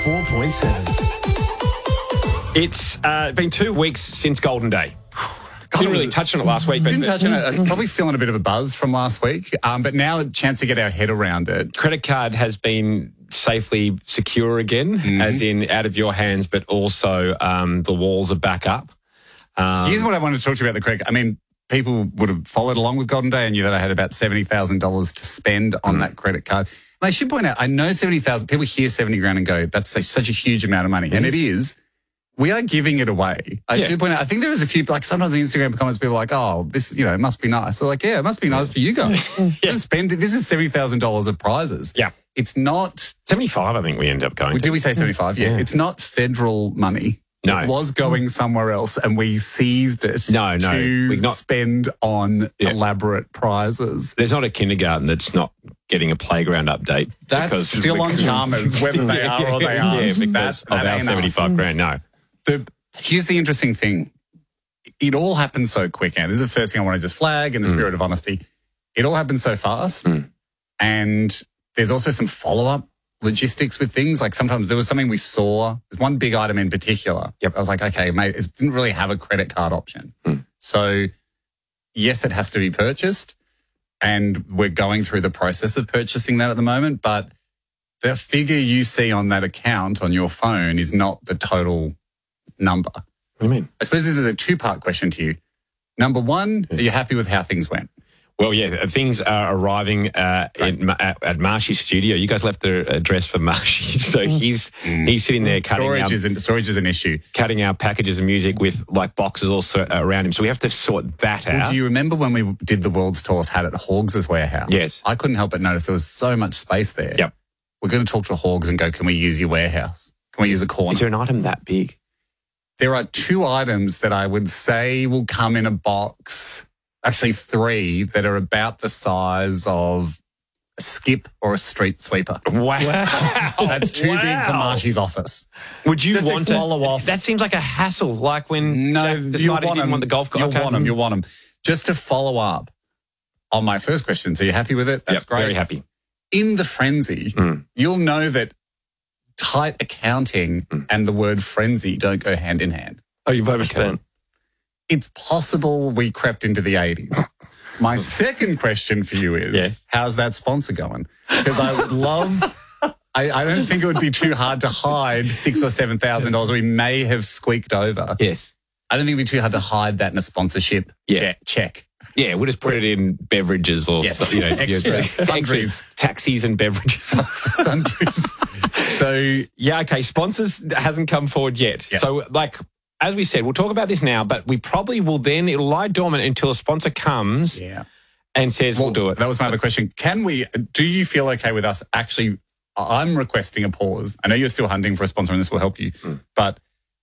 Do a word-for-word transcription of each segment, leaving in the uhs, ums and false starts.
four point seven. It's uh, been two weeks since Golden Day. Didn't really touch on it last week. We but didn't touch on it. It's probably still on a bit of a buzz from last week, um, but now a chance to get our head around it. Credit card has been safely secure again, mm-hmm. as in out of your hands, but also um, the walls are back up. Um, Here's what I wanted to talk to you about the credit. I mean, people would have followed along with Golden Day and knew that I had about seventy thousand dollars to spend on mm-hmm. that credit card. And I should point out, I know seventy thousand people hear seventy grand and go, that's such, such a huge amount of money. It and is. it is. We are giving it away. I yeah. should point out, I think there was a few, like sometimes in Instagram comments, people are like, oh, this, you know, it must be nice. So like, yeah, it must be nice for you guys. yeah. Spend, this is seventy thousand dollars of prizes. Yeah. It's not... seventy-five, I think we ended up going Did to. we say seventy-five? Yeah. yeah. It's not federal money. No. It was going somewhere else and we seized it no, no. to We've not, spend on yeah. elaborate prizes. There's not a kindergarten that's not getting a playground update. That's because still on Chalmers, whether they are or they aren't. Yeah, because that, of our seventy-five grand, no. The, here's the interesting thing. It all happened so quick. And this is the first thing I want to just flag in the mm. spirit of honesty. It all happened so fast. Mm. And there's also some follow-up logistics with things. Like sometimes there was something we saw. There's one big item in particular. Yep. I was like, okay, mate, it didn't really have a credit card option. Mm. So yes, it has to be purchased. And we're going through the process of purchasing that at the moment. But the figure you see on that account on your phone is not the total number. What do you mean? I suppose this is a two-part question to you. Number one, yeah. are you happy with how things went? Well, yeah, things are arriving uh, right. in, at, at Marshy's studio. You guys left the address for Marshy, so he's mm. he's sitting there cutting storage our, is an, storage is an issue. Cutting our packages of music with like boxes also around him. So we have to sort that well, out. Do you remember when we did the World's Tours had at Hawgs' warehouse? Yes. I couldn't help but notice there was so much space there. Yep. We're going to talk to Hawgs and go, can we use your warehouse? Can we use a corner? Is there an item that big? There are two items that I would say will come in a box. Actually, three that are about the size of a skip or a street sweeper. Wow. That's too wow. big for Marshy's office. Would you Just want to follow off? That seems like a hassle, like when no, Jack decided want he didn't them. want the golf cart. You'll okay. want them, you'll want them. Just to follow up on my first question, so you're happy with it? That's yep, great. Very happy. In the frenzy, mm. you'll know that tight accounting mm. and the word frenzy don't go hand in hand. Oh, you've overspent. It's possible we crept into the eighties. My second question for you is, yeah. how's that sponsor going? Because I would love, I, I don't think it would be too hard to hide six or seven thousand dollars we may have squeaked over. Yes. I don't think it would be too hard to hide that in a sponsorship yeah. check. check. Yeah, we'll just put it in beverages or yes. stuff, you know, extras, sundries, taxis and beverages. Sundries. So, yeah, okay, sponsors hasn't come forward yet. Yeah. So, like, as we said, we'll talk about this now, but we probably will then, it'll lie dormant until a sponsor comes yeah. and says well, we'll do it. That was my other question. Can we, do you feel okay with us actually, I'm requesting a pause. I know you're still hunting for a sponsor and this will help you, mm. but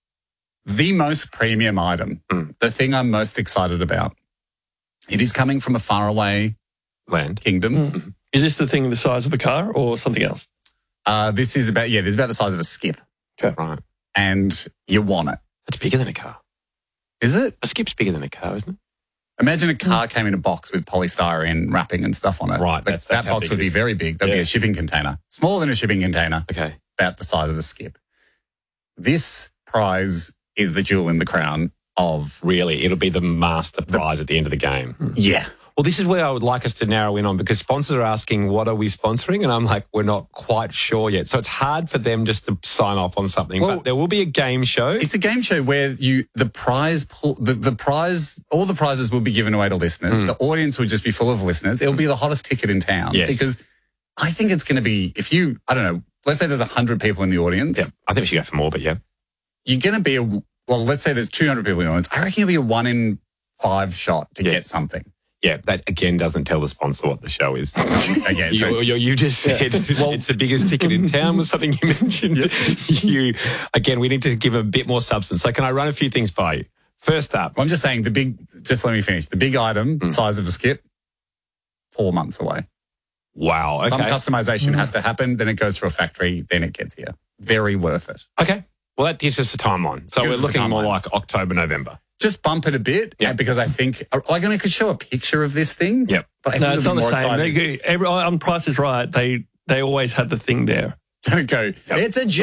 the most premium item, mm. the thing I'm most excited about, it is coming from a faraway land kingdom. Mm. Mm-hmm. Is this the thing the size of a car or something else? Uh, this is about, yeah, this is about the size of a skip. Okay. Right. And you want it. It's bigger than a car. Is it? A skip's bigger than a car, isn't it? Imagine a car mm. came in a box with polystyrene wrapping and stuff on it. Right. That's, that's that box would be very big. That'd yeah. be a shipping container. Smaller than a shipping container. Okay. About the size of a skip. This prize is the jewel in the crown of... Really? It'll be the master prize the, at the end of the game. Mm. Yeah. Well, this is where I would like us to narrow in on because sponsors are asking, what are we sponsoring? And I'm like, we're not quite sure yet. So it's hard for them just to sign off on something. Well, but there will be a game show. It's a game show where you the prize, pull, the, the prize, all the prizes will be given away to listeners. Mm. The audience will just be full of listeners. It'll mm. be the hottest ticket in town. Yes. Because I think it's going to be, if you, I don't know, let's say there's one hundred people in the audience. Yeah, I think we should go for more, but yeah. You're going to be a, well, let's say there's two hundred people in the audience. I reckon it'll be a one in five shot to yes. get something. Yeah, that again doesn't tell the sponsor what the show is. Again, you, you, you just said yeah. well, it's the biggest ticket in town was something you mentioned. Yep. You again, we need to give a bit more substance. So can I run a few things by you? First up. Well, I'm just saying the big, just let me finish. The big item, mm. size of a skip, four months away. Wow. Okay. Some customization mm. has to happen, then it goes through a factory, then it gets here. Very worth it. Okay. Well, that gives us a timeline. So gives we're looking more like October, November. Just bump it a bit, yeah. because I think like I could show a picture of this thing. Yep, but I no, it's not the same. They, every, on Price is Right, they they always have the thing there. Don't go. Yep. It's a.